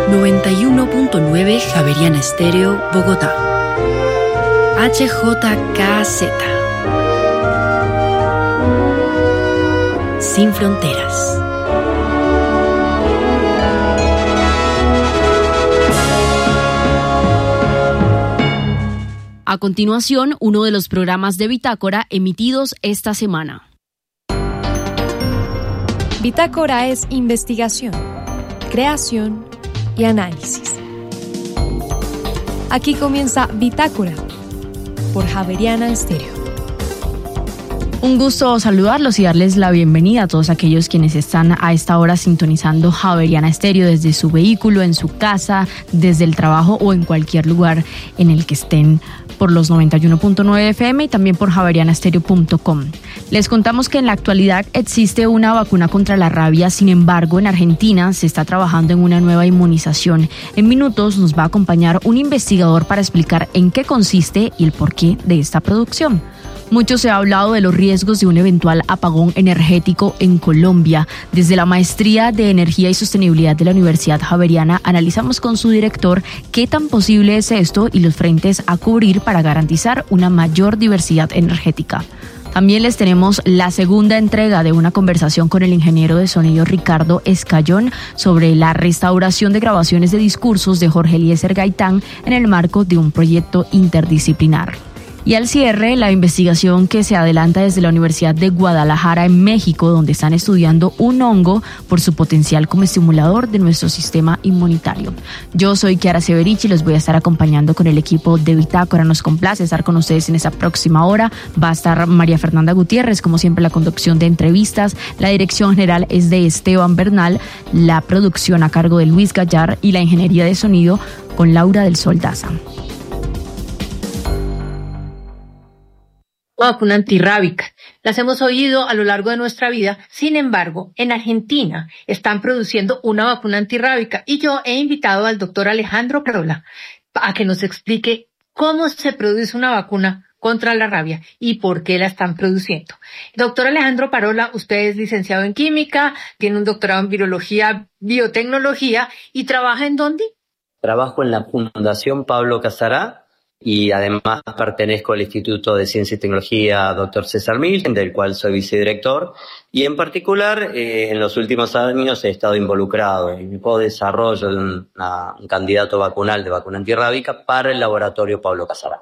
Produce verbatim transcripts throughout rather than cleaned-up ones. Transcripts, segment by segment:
noventa y uno punto nueve Javeriana Estéreo, Bogotá. H J K Z. Sin fronteras. A continuación, uno de los programas de Bitácora emitidos esta semana. Bitácora es investigación, creación y análisis. Aquí comienza Bitácora por Javeriana Estéreo. Un gusto saludarlos y darles la bienvenida a todos aquellos quienes están a esta hora sintonizando Javeriana Estéreo desde su vehículo, en su casa, desde el trabajo o en cualquier lugar en el que estén, por los noventa y uno punto nueve F M y también por javeriana estéreo punto com. Les contamos que en la actualidad existe una vacuna contra la rabia, sin embargo en Argentina se está trabajando en una nueva inmunización. En minutos nos va a acompañar un investigador para explicar en qué consiste y el porqué de esta producción. Mucho se ha hablado de los riesgos de un eventual apagón energético en Colombia. Desde la Maestría de Energía y Sostenibilidad de la Universidad Javeriana analizamos con su director qué tan posible es esto y los frentes a cubrir para garantizar una mayor diversidad energética. También les tenemos la segunda entrega de una conversación con el ingeniero de sonido Ricardo Escayón sobre la restauración de grabaciones de discursos de Jorge Eliezer Gaitán en el marco de un proyecto interdisciplinar. Y al cierre, la investigación que se adelanta desde la Universidad de Guadalajara en México, donde están estudiando un hongo por su potencial como estimulador de nuestro sistema inmunitario. Yo soy Kiara Severich y los voy a estar acompañando con el equipo de Bitácora. Nos complace estar con ustedes en esa próxima hora. Va a estar María Fernanda Gutiérrez, como siempre, la conducción de entrevistas. La dirección general es de Esteban Bernal, la producción a cargo de Luis Gallar y la ingeniería de sonido con Laura del Sol Daza. Vacuna antirrábica. Las hemos oído a lo largo de nuestra vida. Sin embargo, en Argentina están produciendo una vacuna antirrábica y yo he invitado al doctor Alejandro Parola a que nos explique cómo se produce una vacuna contra la rabia y por qué la están produciendo. Doctor Alejandro Parola, usted es licenciado en química, tiene un doctorado en virología, biotecnología y trabaja ¿en dónde? Trabajo en la Fundación Pablo Casará. Y además pertenezco al Instituto de Ciencia y Tecnología doctor César Milken, del cual soy vicedirector, y en particular eh, en los últimos años he estado involucrado en el co-desarrollo de un, una, un candidato vacunal de vacuna antirrábica para el laboratorio Pablo Casará.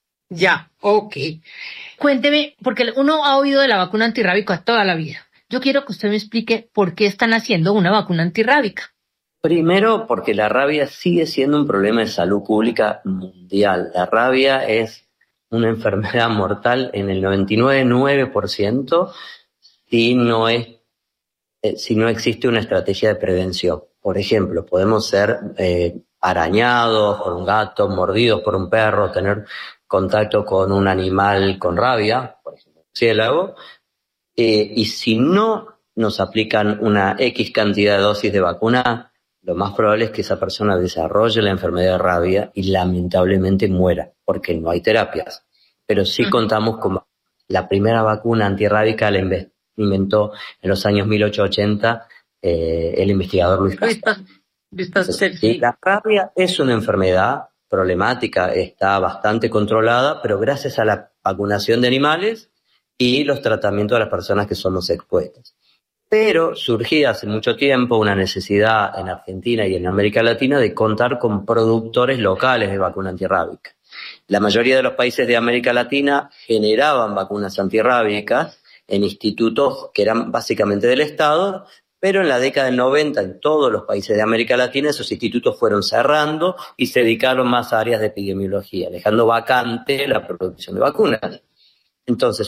Ya, ok. Cuénteme, porque uno ha oído de la vacuna antirrábica toda la vida. Yo quiero que usted me explique por qué están haciendo una vacuna antirrábica. Primero, porque la rabia sigue siendo un problema de salud pública mundial. La rabia es una enfermedad mortal en el noventa y nueve punto nueve por ciento si no es, eh, si no existe una estrategia de prevención. Por ejemplo, podemos ser eh, arañados por un gato, mordidos por un perro, tener contacto con un animal con rabia, por ejemplo, un murciélago, eh, y si no nos aplican una X cantidad de dosis de vacuna, lo más probable es que esa persona desarrolle la enfermedad de rabia y lamentablemente muera, porque no hay terapias. Pero sí contamos con la primera vacuna antirrábica, la inventó en los años mil ochocientos ochenta eh, el investigador Luis Pasteur. Entonces, sí, la rabia es una enfermedad problemática, está bastante controlada, pero gracias a la vacunación de animales y los tratamientos de las personas que somos expuestas. Pero surgía hace mucho tiempo una necesidad en Argentina y en América Latina de contar con productores locales de vacuna antirrábica. La mayoría de los países de América Latina generaban vacunas antirrábicas en institutos que eran básicamente del Estado, pero en la década del noventa en todos los países de América Latina esos institutos fueron cerrando y se dedicaron más a áreas de epidemiología, dejando vacante la producción de vacunas. Entonces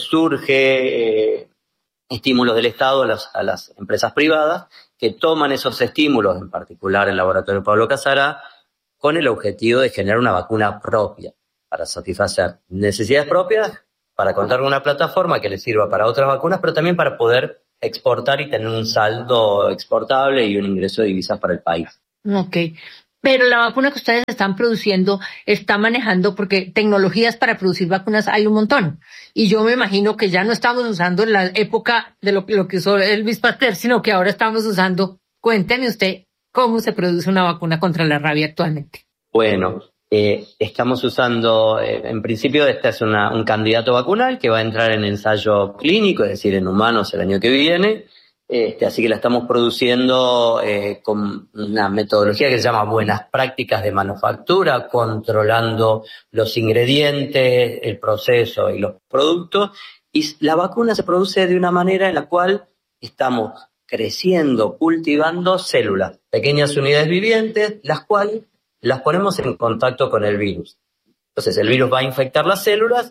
surge eh, estímulos del Estado a las, a las empresas privadas que toman esos estímulos, en particular el laboratorio Pablo Casará, con el objetivo de generar una vacuna propia para satisfacer necesidades propias, para contar con una plataforma que le sirva para otras vacunas, pero también para poder exportar y tener un saldo exportable y un ingreso de divisas para el país. Ok. Pero la vacuna que ustedes están produciendo está manejando, porque tecnologías para producir vacunas hay un montón. Y yo me imagino que ya no estamos usando en la época de lo, lo que usó Luis Pasteur, sino que ahora estamos usando, cuénteme usted, cómo se produce una vacuna contra la rabia actualmente. Bueno, eh, estamos usando, eh, en principio este es una, un candidato vacunal que va a entrar en ensayo clínico, es decir, en humanos el año que viene. Este, así que la estamos produciendo eh, con una metodología que se llama buenas prácticas de manufactura, controlando los ingredientes, el proceso y los productos. Y la vacuna se produce de una manera en la cual estamos creciendo, cultivando células, pequeñas unidades vivientes, las cuales las ponemos en contacto con el virus. Entonces el virus va a infectar las células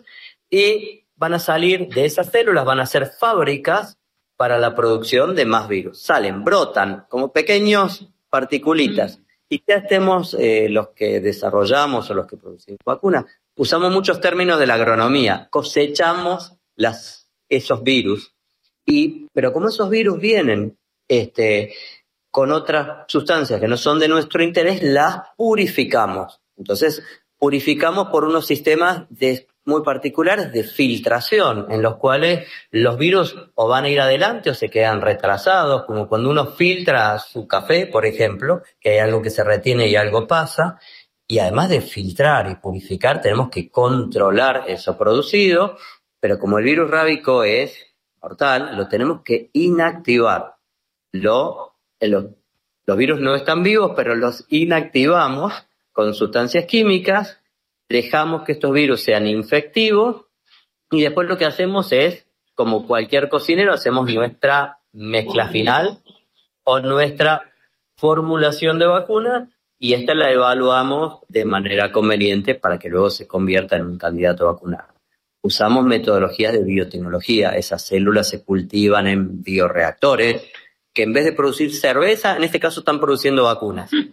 y van a salir de esas células, van a ser fábricas para la producción de más virus. Salen, brotan como pequeños particulitas. ¿Y qué hacemos eh, los que desarrollamos o los que producimos vacunas? Usamos muchos términos de la agronomía. Cosechamos las, esos virus. Y, pero como esos virus vienen este, con otras sustancias que no son de nuestro interés, las purificamos. Entonces, purificamos por unos sistemas de muy particulares de filtración, en los cuales los virus o van a ir adelante o se quedan retrasados, como cuando uno filtra su café, por ejemplo, que hay algo que se retiene y algo pasa, y además de filtrar y purificar, tenemos que controlar eso producido, pero como el virus rábico es mortal, lo tenemos que inactivar. Lo, lo, los virus no están vivos, pero los inactivamos con sustancias químicas, dejamos que estos virus sean infectivos y después lo que hacemos es, como cualquier cocinero, hacemos nuestra mezcla final o nuestra formulación de vacuna y esta la evaluamos de manera conveniente para que luego se convierta en un candidato vacunado. Usamos metodologías de biotecnología, esas células se cultivan en bioreactores que en vez de producir cerveza, en este caso están produciendo vacunas. Sí.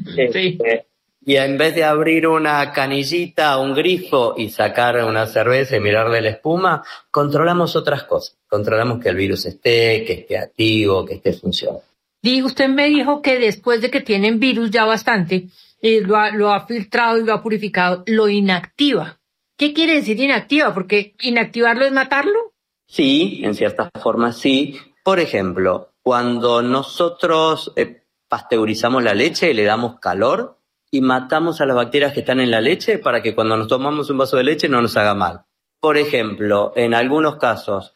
Este, Y en vez de abrir una canillita, un grifo y sacar una cerveza y mirarle la espuma, controlamos otras cosas. Controlamos que el virus esté, que esté activo, que esté funcionando. Y usted me dijo que después de que tienen virus ya bastante, eh, lo, ha, lo ha filtrado y lo ha purificado, lo inactiva. ¿Qué quiere decir inactiva? Porque inactivarlo es matarlo. Sí, en cierta forma sí. Por ejemplo, cuando nosotros eh, pasteurizamos la leche y le damos calor, y matamos a las bacterias que están en la leche para que cuando nos tomamos un vaso de leche no nos haga mal. Por ejemplo, en algunos casos,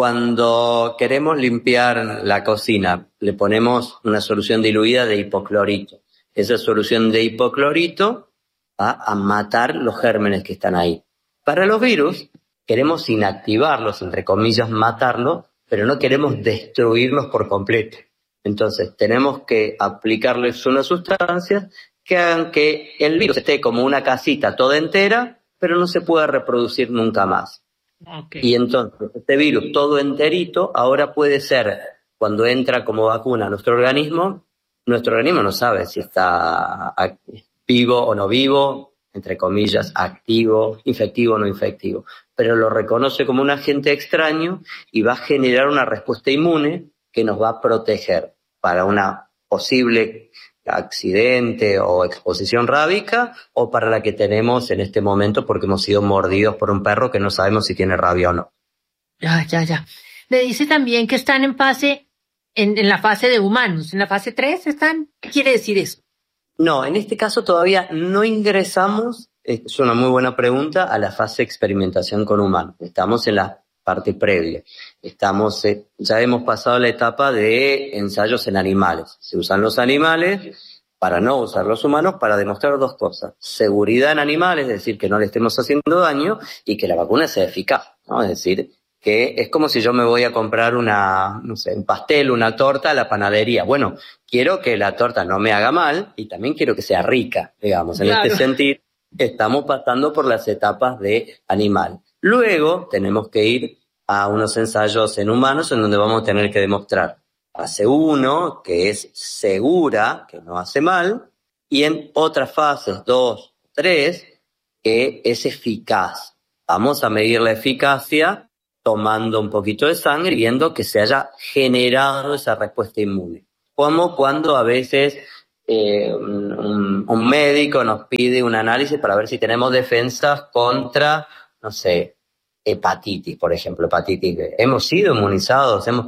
cuando queremos limpiar la cocina, le ponemos una solución diluida de hipoclorito. Esa solución de hipoclorito va a matar los gérmenes que están ahí. Para los virus, queremos inactivarlos, entre comillas, matarlos, pero no queremos destruirlos por completo. Entonces, tenemos que aplicarles unas sustancias que hagan que el virus esté como una casita toda entera, pero no se pueda reproducir nunca más. Okay. Y entonces, este virus todo enterito ahora puede ser, cuando entra como vacuna a nuestro organismo, nuestro organismo no sabe si está vivo o no vivo, entre comillas, activo, infectivo o no infectivo, pero lo reconoce como un agente extraño y va a generar una respuesta inmune que nos va a proteger para una posible accidente o exposición rábica o para la que tenemos en este momento porque hemos sido mordidos por un perro que no sabemos si tiene rabia o no. Ya, ya, ya. Me dice también que están en fase, en, en la fase de humanos. ¿En la fase tres están? ¿Qué quiere decir eso? No, en este caso todavía no ingresamos, es una muy buena pregunta, a la fase de experimentación con humanos. Estamos en la parte previa. Estamos, eh, ya hemos pasado la etapa de ensayos en animales. Se usan los animales para no usar los humanos para demostrar dos cosas. Seguridad en animales, es decir, que no le estemos haciendo daño y que la vacuna sea eficaz, ¿no? Es decir, que es como si yo me voy a comprar una, no sé, un pastel, una torta a la panadería. Bueno, quiero que la torta no me haga mal y también quiero que sea rica, digamos. En claro. Este sentido, estamos pasando por las etapas de animal. Luego tenemos que ir a unos ensayos en humanos en donde vamos a tener que demostrar fase uno, que es segura, que no hace mal, y en otras fases dos, tres, que es eficaz. Vamos a medir la eficacia tomando un poquito de sangre y viendo que se haya generado esa respuesta inmune. Como cuando a veces eh, un, un médico nos pide un análisis para ver si tenemos defensas contra, no sé, hepatitis, por ejemplo, hepatitis. Hemos sido inmunizados, hemos,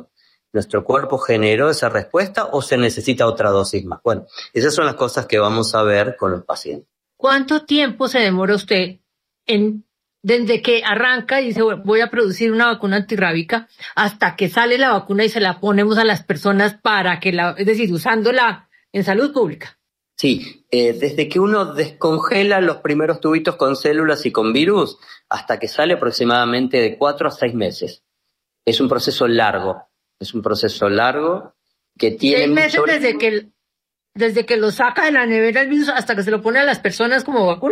¿Nuestro cuerpo generó esa respuesta o se necesita otra dosis más? Bueno, esas son las cosas que vamos a ver con los pacientes. ¿Cuánto tiempo se demora usted en desde que arranca y dice voy a producir una vacuna antirrábica hasta que sale la vacuna y se la ponemos a las personas para que la, es decir, usándola en salud pública? Sí, eh, desde que uno descongela los primeros tubitos con células y con virus hasta que sale aproximadamente de cuatro a seis meses. Es un proceso largo, es un proceso largo que tiene... ¿Seis meses sobre... desde que, desde que lo saca de la nevera el virus hasta que se lo pone a las personas como vacuna?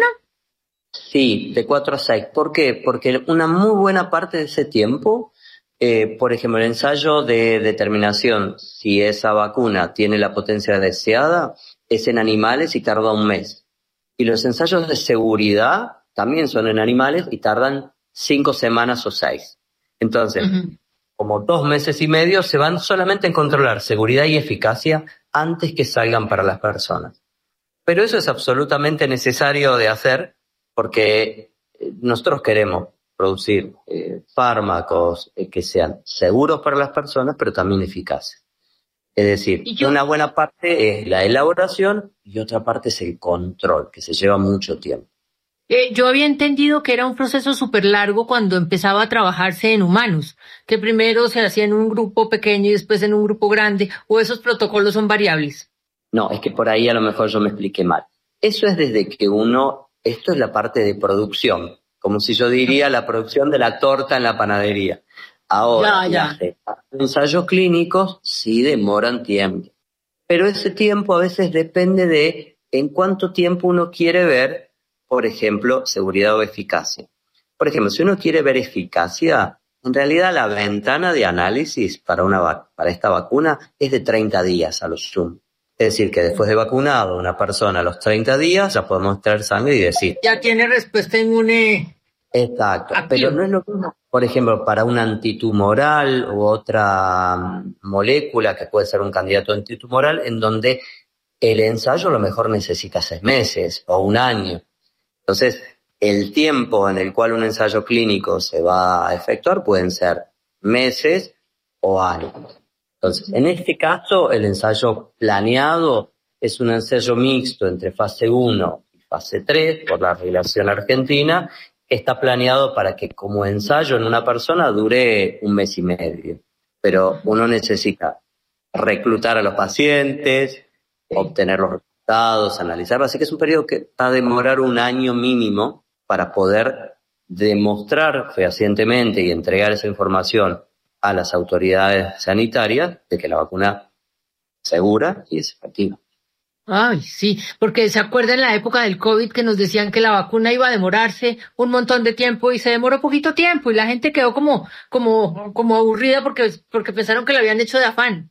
Sí, de cuatro a seis. ¿Por qué? Porque una muy buena parte de ese tiempo, eh, por ejemplo, el ensayo de determinación si esa vacuna tiene la potencia deseada es en animales y tarda un mes. Y los ensayos de seguridad también son en animales y tardan cinco semanas o seis. Entonces, uh-huh. como dos meses y medio se van solamente en controlar seguridad y eficacia antes que salgan para las personas. Pero eso es absolutamente necesario de hacer porque nosotros queremos producir eh, fármacos eh, que sean seguros para las personas, pero también eficaces. Es decir, yo... una buena parte es la elaboración y otra parte es el control, que se lleva mucho tiempo. Eh, yo había entendido que era un proceso súper largo cuando empezaba a trabajarse en humanos, que primero se hacía en un grupo pequeño y después en un grupo grande, o esos protocolos son variables. No, es que por ahí a lo mejor yo me expliqué mal. Eso es desde que uno... Esto es la parte de producción, como si yo diría la producción de la torta en la panadería. Ahora, ya, ya. Los ensayos clínicos sí demoran tiempo, pero ese tiempo a veces depende de en cuánto tiempo uno quiere ver, por ejemplo, seguridad o eficacia. Por ejemplo, si uno quiere ver eficacia, en realidad la ventana de análisis para, una, para esta vacuna es de treinta días a lo sumo. Es decir, que después de vacunado una persona a los treinta días ya podemos traer sangre y decir... Ya tiene respuesta inmune. Exacto, activo. Pero no es lo mismo, por ejemplo, para un antitumoral u otra molécula que puede ser un candidato antitumoral en donde el ensayo a lo mejor necesita seis meses o un año. Entonces, el tiempo en el cual un ensayo clínico se va a efectuar pueden ser meses o años. Entonces, en este caso, el ensayo planeado es un ensayo mixto entre fase uno y fase tres, por la regulación argentina. Está planeado para que como ensayo en una persona dure un mes y medio. Pero uno necesita reclutar a los pacientes, obtener los resultados, analizarlos. Así que es un periodo que va a demorar un año mínimo para poder demostrar fehacientemente y entregar esa información a las autoridades sanitarias de que la vacuna es segura y es efectiva. Ay, sí, porque se acuerda en la época del COVID que nos decían que la vacuna iba a demorarse un montón de tiempo y se demoró poquito tiempo y la gente quedó como, como, como aburrida porque, porque pensaron que lo habían hecho de afán.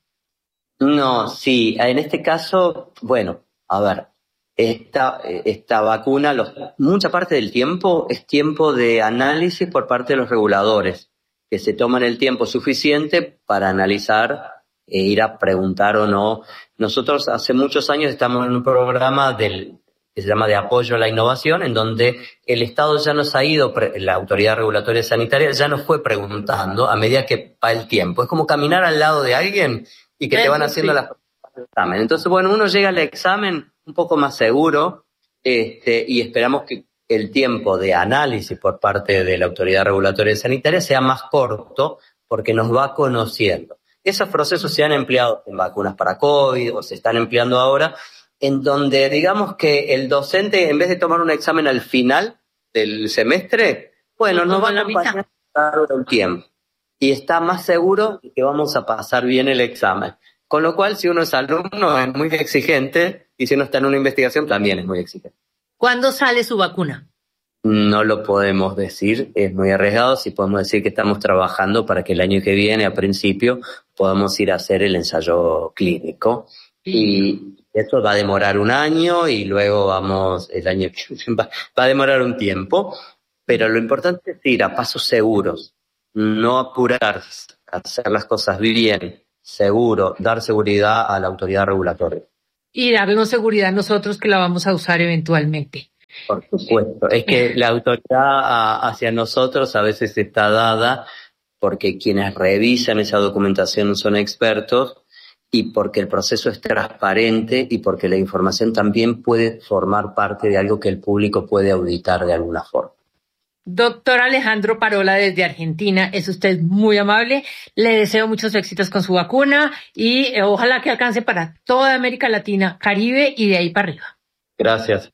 No, sí, en este caso, bueno, a ver, esta, esta vacuna, los, mucha parte del tiempo es tiempo de análisis por parte de los reguladores, que se toman el tiempo suficiente para analizar e ir a preguntar o no. Nosotros hace muchos años estamos en un programa del, que se llama de apoyo a la innovación, en donde el Estado ya nos ha ido, la autoridad regulatoria sanitaria ya nos fue preguntando a medida que va el tiempo. Es como caminar al lado de alguien y que te van haciendo sí. las preguntas del examen. Entonces, bueno, uno llega al examen un poco más seguro este, y esperamos que el tiempo de análisis por parte de la autoridad regulatoria sanitaria sea más corto porque nos va conociendo. Esos procesos se han empleado en vacunas para COVID o se están empleando ahora, en donde digamos que el docente, en vez de tomar un examen al final del semestre, bueno, nos va a acompañar un tiempo y está más seguro de que vamos a pasar bien el examen. Con lo cual, si uno es alumno, es muy exigente y si uno está en una investigación, también es muy exigente. ¿Cuándo sale su vacuna? No lo podemos decir, es muy arriesgado. Sí podemos decir que estamos trabajando para que el año que viene, a principio, podamos ir a hacer el ensayo clínico. Sí. Y esto va a demorar un año y luego vamos, el año que va, va a demorar un tiempo. Pero lo importante es ir a pasos seguros, no apurarse, hacer las cosas bien, seguro, dar seguridad a la autoridad regulatoria. Y darnos seguridad a nosotros que la vamos a usar eventualmente. Por supuesto, es que la autoridad hacia nosotros a veces está dada porque quienes revisan esa documentación son expertos y porque el proceso es transparente y porque la información también puede formar parte de algo que el público puede auditar de alguna forma. Doctor Alejandro Parola desde Argentina, es usted muy amable. Le deseo muchos éxitos con su vacuna y eh, ojalá que alcance para toda América Latina, Caribe y de ahí para arriba. Gracias.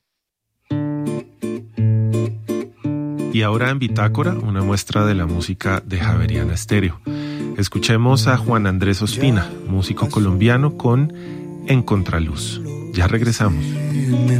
Y ahora en Bitácora, una muestra de la música de Javeriana Estéreo. Escuchemos a Juan Andrés Ospina, músico colombiano con En Contraluz. Ya regresamos. Me